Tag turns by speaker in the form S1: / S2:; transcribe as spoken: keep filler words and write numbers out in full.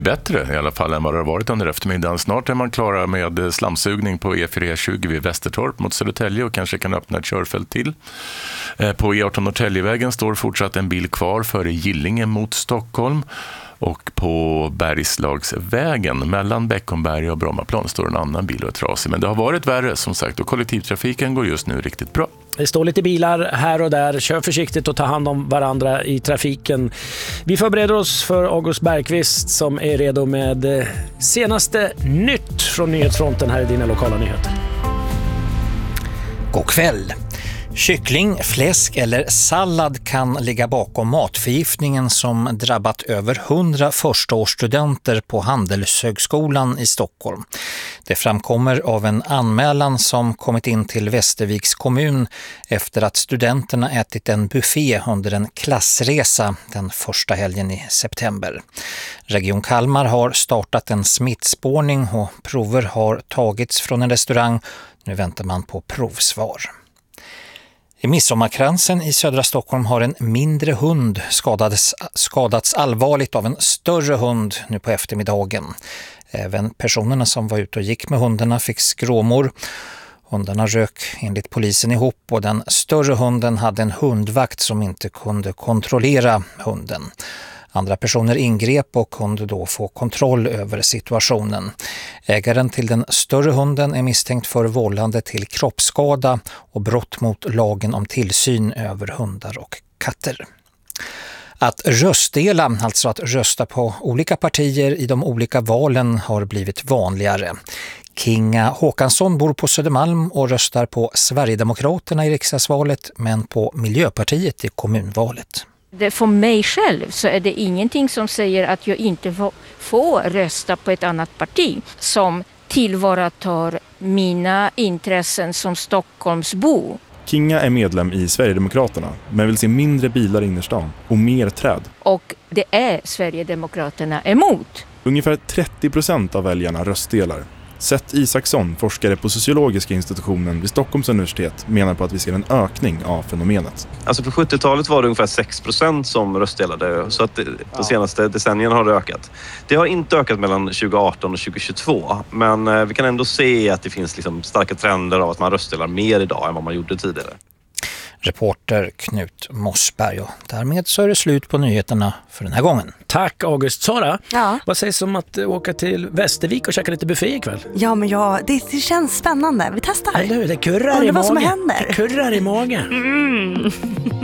S1: Bättre i alla fall än vad det har varit under eftermiddagen. Snart är man klara med slamsugning på E fyra E tjugo vid Västertorp mot Södertälje och kanske kan öppna ett körfält till. På E arton Norrtäljevägen står fortsatt en bil kvar före Gillinge mot Stockholm. Och på Bergslagsvägen mellan Bäckomberg och Brommaplan står en annan bil och är trasig. Men det har varit värre som sagt och kollektivtrafiken går just nu riktigt bra.
S2: Det står lite bilar här och där. Kör försiktigt och ta hand om varandra i trafiken. Vi förbereder oss för August Bergqvist som är redo med senaste nytt från nyhetsfronten här i dina lokala nyheter.
S3: God kväll. Kyckling, fläsk eller sallad kan ligga bakom matförgiftningen som drabbat över hundra förstaårsstudenter på Handelshögskolan i Stockholm. Det framkommer av en anmälan som kommit in till Västerviks kommun efter att studenterna ätit en buffé under en klassresa den första helgen i september. Region Kalmar har startat en smittspårning och prover har tagits från en restaurang. Nu väntar man på provsvar. I Midsommarkransen i södra Stockholm har en mindre hund skadats, skadats allvarligt av en större hund nu på eftermiddagen. Även personerna som var ute och gick med hundarna fick skråmor. Hundarna rök enligt polisen ihop och den större hunden hade en hundvakt som inte kunde kontrollera hunden. Andra personer ingrep och kunde då få kontroll över situationen. Ägaren till den större hunden är misstänkt för vållande till kroppsskada och brott mot lagen om tillsyn över hundar och katter. Att röstdela, alltså att rösta på olika partier i de olika valen, har blivit vanligare. Kinga Håkansson bor på Södermalm och röstar på Sverigedemokraterna i riksdagsvalet men på Miljöpartiet i kommunvalet.
S4: Det för mig själv så är det ingenting som säger att jag inte får, får rösta på ett annat parti som tillvaratar mina intressen som Stockholmsbo.
S5: Kinga är medlem i Sverigedemokraterna men vill se mindre bilar i innerstan och mer träd.
S4: Och det är Sverigedemokraterna emot.
S5: Ungefär trettio procent av väljarna röstdelar. Seth Isaksson, forskare på sociologiska institutionen vid Stockholms universitet, menar på att vi ser en ökning av fenomenet.
S6: Alltså på sjuttiotalet var det ungefär sex procent som röstdelade, så att de senaste decennierna har det ökat. Det har inte ökat mellan tjugo arton och tjugo tjugotvå, men vi kan ändå se att det finns liksom starka trender av att man röstdelar mer idag än vad man gjorde tidigare.
S3: Reporter Knut Mossberg, och därmed så är det slut på nyheterna för den här gången.
S2: Tack August. Sara,
S7: ja.
S2: Vad sägs om att åka till Västervik och käka lite buffé ikväll?
S7: Ja, men ja, det, det känns spännande. Vi testar.
S2: Eller hur? Det kurrar i magen.
S7: Vad som händer.
S2: Det kurrar i magen.
S7: Mm.